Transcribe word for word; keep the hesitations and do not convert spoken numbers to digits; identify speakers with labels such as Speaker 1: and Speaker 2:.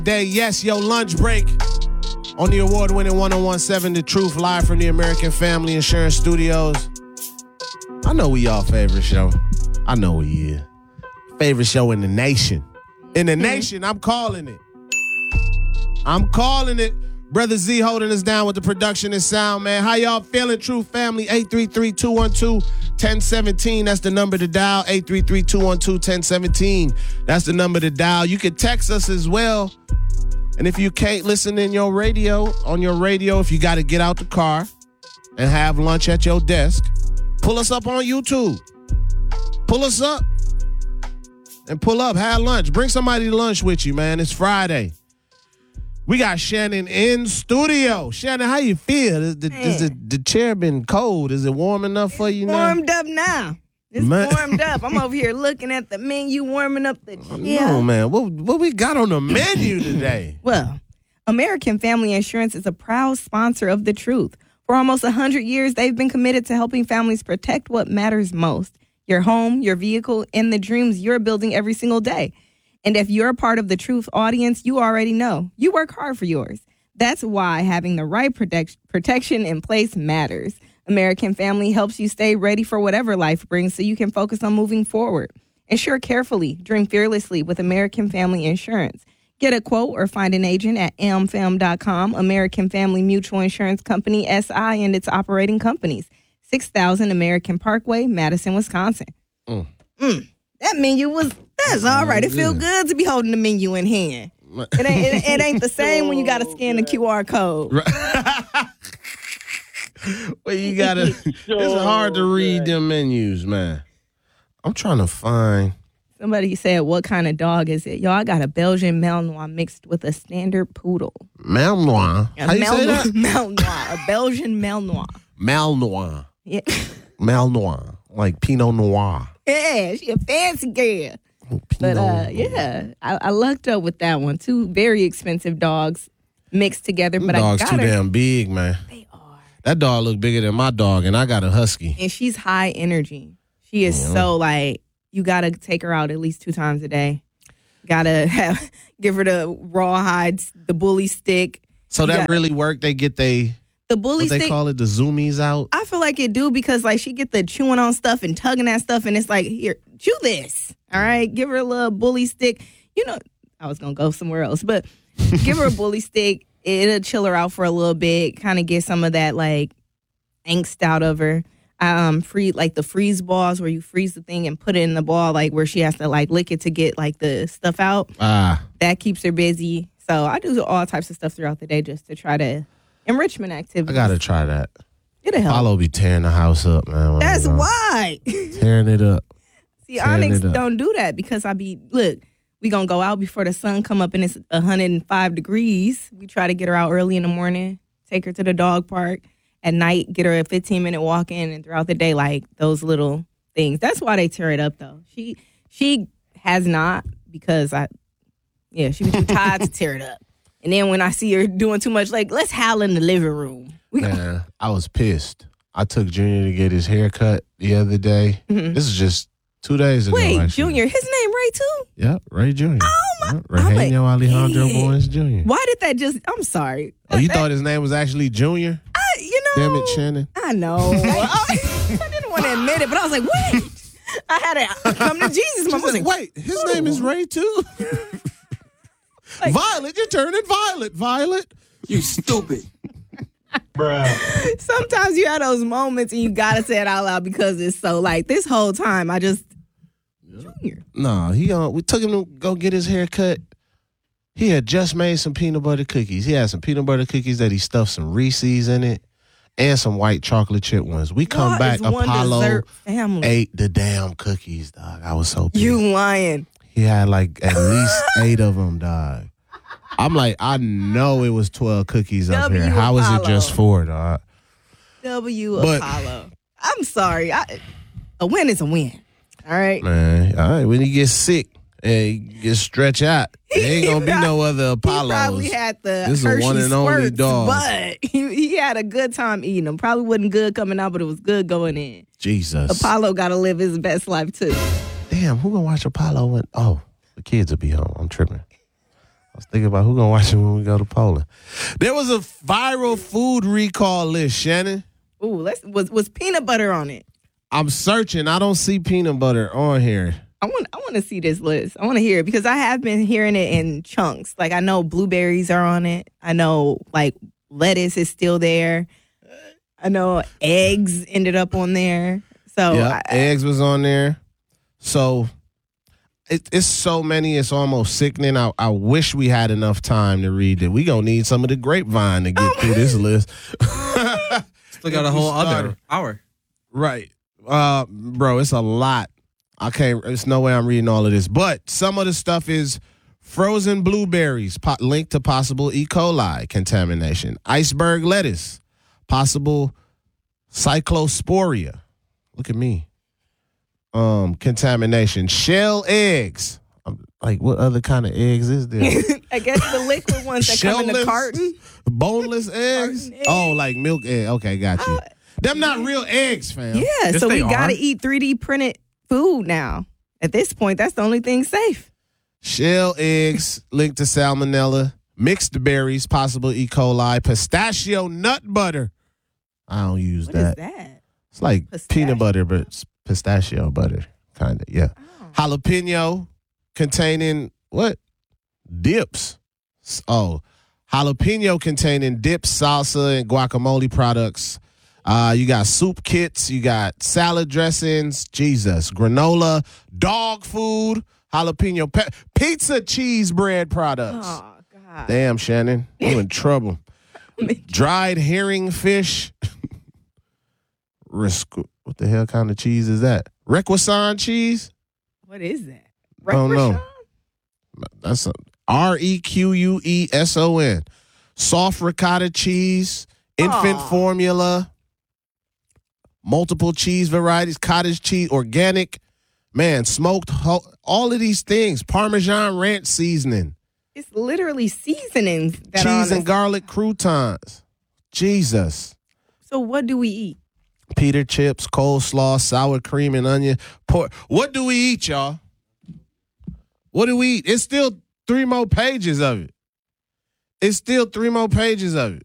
Speaker 1: Day, yes, yo, lunch break on the award-winning one oh one point seven The Truth, live from the American Family Insurance Studios. I know we y'all favorite show. I know we is. Favorite show in the nation. In the nation, I'm calling it. I'm calling it. Brother Z holding us down with the production and sound, man. How y'all feeling, Truth Family? eight three three, two one two, one oh one seven. That's the number to dial. eight three three, two one two, one oh one seven. That's the number to dial. You can text us as well. And if you can't listen in your radio, on your radio, if you got to get out the car and have lunch at your desk, pull us up on YouTube. Pull us up and pull up. Have lunch. Bring somebody to lunch with you, man. It's Friday. We got Shannon in studio. Shannon, how you feel? Is the, is the, the chair been cold? Is it warm enough for you now?
Speaker 2: Warmed up now. It's man. warmed up. I'm over here looking at the menu, warming up the chair.
Speaker 1: No, man. What, what we got on the menu today?
Speaker 2: Well, American Family Insurance is a proud sponsor of The Truth. For almost one hundred years, they've been committed to helping families protect what matters most: your home, your vehicle, and the dreams you're building every single day. And if you're a part of the Truth audience, you already know you work hard for yours. That's why having the right protect- protection in place matters. American Family helps you stay ready for whatever life brings so you can focus on moving forward. Insure carefully, dream fearlessly with American Family Insurance. Get a quote or find an agent at a m fam dot com. American Family Mutual Insurance Company, S I, and its operating companies. six thousand American Parkway, Madison, Wisconsin. Mm. Mm. That menu was, that's all right. It feels good to be holding the menu in hand. It ain't, it, it ain't the same when you got to scan the Q R code.
Speaker 1: Well, you got to, it's hard to read them menus, man. I'm trying to find.
Speaker 2: Somebody said, what kind of dog is it? Yo, I got a Belgian Malinois mixed with a standard poodle.
Speaker 1: Malinois? How you say that?
Speaker 2: Malinois, a Belgian Malinois.
Speaker 1: Malinois.
Speaker 2: Yeah.
Speaker 1: Malinois, like Pinot Noir.
Speaker 2: Yeah, she a fancy girl. Oh, but uh, yeah, I, I lucked up with that one. Two very expensive dogs mixed together. But
Speaker 1: dogs
Speaker 2: I got
Speaker 1: too
Speaker 2: her.
Speaker 1: damn big, man.
Speaker 2: They are.
Speaker 1: That dog look bigger than my dog, and I got a husky.
Speaker 2: And she's high energy. She is yeah. so like, you got to take her out at least two times a day. Got to have give her the rawhides, the bully stick.
Speaker 1: So
Speaker 2: you
Speaker 1: that
Speaker 2: gotta,
Speaker 1: really worked? They get they...
Speaker 2: The bully
Speaker 1: what
Speaker 2: stick,
Speaker 1: they call it, the zoomies out?
Speaker 2: I feel like it do because like she get the chewing on stuff and tugging at stuff and it's like, here, chew this. All right, give her a little bully stick. You know, I was going to go somewhere else, but give her a bully stick. It'll chill her out for a little bit, kind of get some of that like angst out of her. Um, free like the freeze balls where you freeze the thing and put it in the ball, like where she has to like lick it to get like the stuff out.
Speaker 1: Ah,
Speaker 2: that keeps her busy. So I do all types of stuff throughout the day just to try to enrichment activities.
Speaker 1: I gotta try that.
Speaker 2: It'll help.
Speaker 1: Follow be tearing the house up, man.
Speaker 2: That's why.
Speaker 1: Tearing it up.
Speaker 2: See, Onyx don't do that because I be, look, we gonna go out before the sun come up and it's one hundred five degrees. We try to get her out early in the morning, take her to the dog park. At night, get her a fifteen minute walk in, and throughout the day, like those little things. That's why they tear it up, though. She she has not because I, yeah, she be too tired to tear it up. And then when I see her doing too much, like, let's howl in the living room. We
Speaker 1: Man, I was pissed. I took Junior to get his hair cut the other day. Mm-hmm. This is just two days ago.
Speaker 2: Wait,
Speaker 1: actually.
Speaker 2: Junior, his name Ray too?
Speaker 1: Yep, Ray Junior
Speaker 2: Oh my!
Speaker 1: Yep, Eugenio like, Alejandro yeah. Boyens Junior
Speaker 2: Why did that just? I'm sorry.
Speaker 1: Oh, you that, thought his name was actually Junior?
Speaker 2: I, you know.
Speaker 1: Damn it, Shannon.
Speaker 2: I know. I, I didn't want to admit it, but I was like, wait. I had to come to Jesus.
Speaker 1: I was like, wait, his Ooh. name is Ray too. Like, Violet, you're turning violet. Violet,
Speaker 3: you stupid. Bruh.
Speaker 2: Sometimes you have those moments and you gotta say it out loud because it's so like this whole time I just Junior.
Speaker 1: No, he uh, we took him to go get his hair cut. He had just made some peanut butter cookies. He had some peanut butter cookies that he stuffed some Reese's in it and some white chocolate chip ones. We come
Speaker 2: What
Speaker 1: back,
Speaker 2: is one
Speaker 1: Apollo
Speaker 2: dessert family?
Speaker 1: ate the damn cookies, dog. I was so pissed.
Speaker 2: You lying.
Speaker 1: He had like at least eight of them, dog. I'm like, I know it was twelve cookies up
Speaker 2: W
Speaker 1: here. How
Speaker 2: Apollo.
Speaker 1: is it just four, dog?
Speaker 2: W
Speaker 1: But-
Speaker 2: Apollo. I'm sorry. I, a win is a win. All right.
Speaker 1: Man, all right. When he gets sick and he gets stretched out, there ain't gonna be no other Apollos.
Speaker 2: He probably had the
Speaker 1: This is a
Speaker 2: Hershey
Speaker 1: one and only
Speaker 2: squirts,
Speaker 1: dog.
Speaker 2: but he, he had a good time eating them. Probably wasn't good coming out, but it was good going in.
Speaker 1: Jesus.
Speaker 2: Apollo got to live his best life too.
Speaker 1: Damn, who gonna watch Apollo when? Oh, the kids will be home. I'm tripping. I was thinking about who gonna watch it when we go to Poland. There was a viral food recall list, Shannon.
Speaker 2: Ooh, let's was was peanut butter on it?
Speaker 1: I'm searching. I don't see peanut butter on here.
Speaker 2: I want I want to see this list. I want to hear it because I have been hearing it in chunks. Like I know blueberries are on it. I know like lettuce is still there. I know eggs ended up on there. So
Speaker 1: yeah,
Speaker 2: I,
Speaker 1: eggs was on there. So it, it's so many. It's almost sickening. I, I wish we had enough time to read it. We gonna need some of the grapevine to get oh through this list.
Speaker 4: Still got a whole other hour.
Speaker 1: Right. Uh, bro, it's a lot. I can't, there's no way I'm reading all of this. But some of the stuff is frozen blueberries po- linked to possible E. coli contamination. Iceberg lettuce, possible cyclosporia. Look at me. Um, contamination. Shell eggs. I'm, like, what other kind of eggs is there?
Speaker 2: I guess the liquid ones that come in the carton.
Speaker 1: Boneless eggs? eggs? Oh, like milk egg. Okay, got you. Uh, Them not real eggs, fam.
Speaker 2: Yeah,
Speaker 4: yes,
Speaker 2: so we got to
Speaker 4: are.
Speaker 2: eat three D printed food now. At this point, that's the only thing safe.
Speaker 1: Shell eggs linked to salmonella. Mixed berries, possible E. coli. Pistachio nut butter. I don't use
Speaker 2: what
Speaker 1: that.
Speaker 2: What is that?
Speaker 1: It's like
Speaker 2: pistachio?
Speaker 1: Peanut butter, but it's pistachio butter, kind of, yeah. Oh. Jalapeno containing what? Dips. Oh, jalapeno containing dips, salsa, and guacamole products. Uh, you got soup kits. You got salad dressings. Jesus. Granola, dog food, jalapeno, pe- pizza cheese bread products.
Speaker 2: Oh, God.
Speaker 1: Damn, Shannon. You in trouble. Dried herring fish. What the hell kind of cheese is that? Requesón cheese?
Speaker 2: What is that?
Speaker 1: I don't know. That's a R E Q U E S O N. Soft ricotta cheese, infant Aww. formula, multiple cheese varieties, cottage cheese, organic, man, smoked, ho- all of these things. Parmesan ranch seasoning.
Speaker 2: It's literally seasonings. That
Speaker 1: cheese and garlic croutons. Jesus.
Speaker 2: So what do we eat?
Speaker 1: Pita chips, coleslaw, sour cream and onion. Pork. What do we eat, y'all? What do we eat? It's still three more pages of it. It's still three more pages of it.